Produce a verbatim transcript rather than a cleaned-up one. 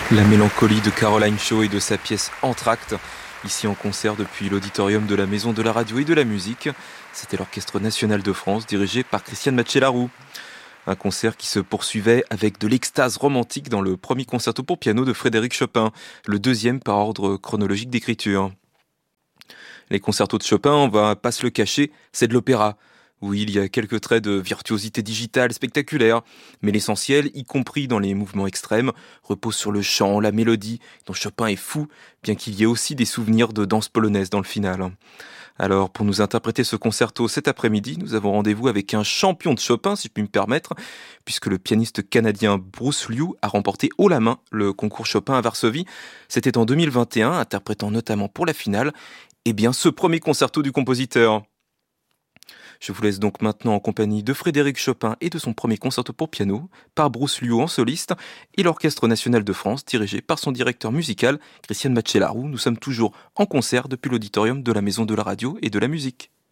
La mélancolie de Caroline Shaw et de sa pièce Entr'acte, ici en concert depuis l'auditorium de la Maison de la Radio et de la Musique. C'était l'Orchestre National de France, dirigé par Christiane Matchelarou. Un concert qui se poursuivait avec de l'extase romantique dans le premier concerto pour piano de Frédéric Chopin, le deuxième par ordre chronologique d'écriture. Les concertos de Chopin, on va pas se le cacher, c'est de l'opéra. Oui, il y a quelques traits de virtuosité digitale spectaculaire, mais l'essentiel, y compris dans les mouvements extrêmes, repose sur le chant, la mélodie, dont Chopin est fou, bien qu'il y ait aussi des souvenirs de danse polonaise dans le final. Alors, pour nous interpréter ce concerto cet après-midi, nous avons rendez-vous avec un champion de Chopin, si je puis me permettre, puisque le pianiste canadien Bruce Liu a remporté haut la main le concours Chopin à Varsovie. C'était en deux mille vingt et un, interprétant notamment pour la finale, eh bien, ce premier concerto du compositeur. Je vous laisse donc maintenant en compagnie de Frédéric Chopin et de son premier concerto pour piano, par Bruce Liu en soliste, et l'Orchestre National de France, dirigé par son directeur musical, Christiane Matchelarou. Nous sommes toujours en concert depuis l'auditorium de la Maison de la Radio et de la Musique.